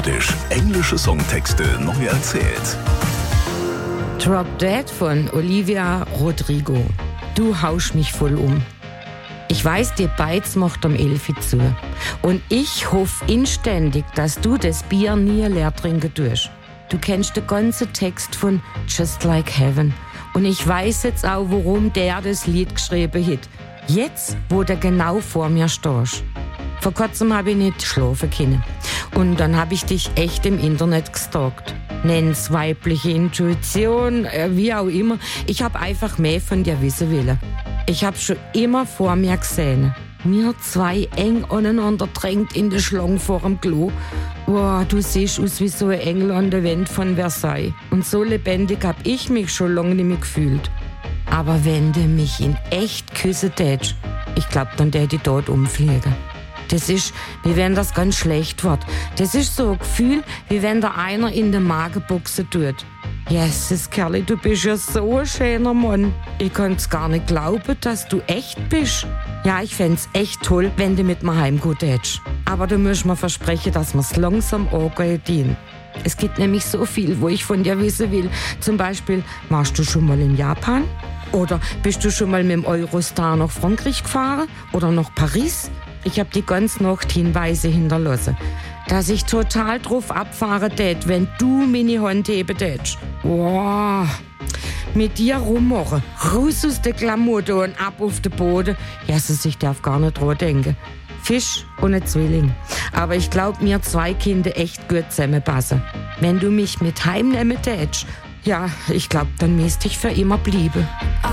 dich englische Songtexte neu erzählt. Drop Dead von Olivia Rodrigo. Du haust mich voll um. Ich weiß, die Beiz macht am 11 zu. Und ich hoffe inständig, dass du das Bier nie leer trinken tust. Du kennst den ganzen Text von Just Like Heaven. Und ich weiß jetzt auch, warum der das Lied geschrieben hat. Jetzt, wo du genau vor mir stehst. Vor kurzem habe ich nicht schlafen können. Und dann habe ich dich echt im Internet gestalkt. Nenn's weibliche Intuition, wie auch immer. Ich habe einfach mehr von dir wissen wollen. Ich habe schon immer vor mir gesehen. Wir zwei eng aneinander drängt in der Schlange vor dem Klo. Wow, du siehst aus wie so ein Engel an der Wand von Versailles. Und so lebendig hab ich mich schon lange nicht mehr gefühlt. Aber wenn du mich in echt küssen tätst, ich glaub, dann tät ich dort umfliegen. Das ist, wie wenn das ganz schlecht wird. Das ist so ein Gefühl, wie wenn da einer in den Magen boxen tut. Jesus, Kerli, du bist ja so ein schöner Mann. Ich kann's gar nicht glauben, dass du echt bist. Ja, ich fänd's echt toll, wenn du mit mir heimgehen tätst. Aber du musst mir versprechen, dass wir's langsam angehen. Es gibt nämlich so viel, wo ich von dir wissen will. Zum Beispiel, warst du schon mal in Japan? Oder bist du schon mal mit dem Eurostar nach Frankreich gefahren? Oder nach Paris? Ich hab die ganze Nacht Hinweise hinterlassen, dass ich total drauf abfahren tät, wenn du meine Hand heben tätst. Wow. Mit dir rummachen, raus aus der Klamotte und ab auf den Boden. Jesus, ich darf gar nicht dran denken. Fisch und ein Zwilling. Aber ich glaub, mir zwei Kinder echt gut zusammenpassen. Wenn du mich mit heimnehmen tätst, ja, ich glaub, dann müsst ich für immer bleiben.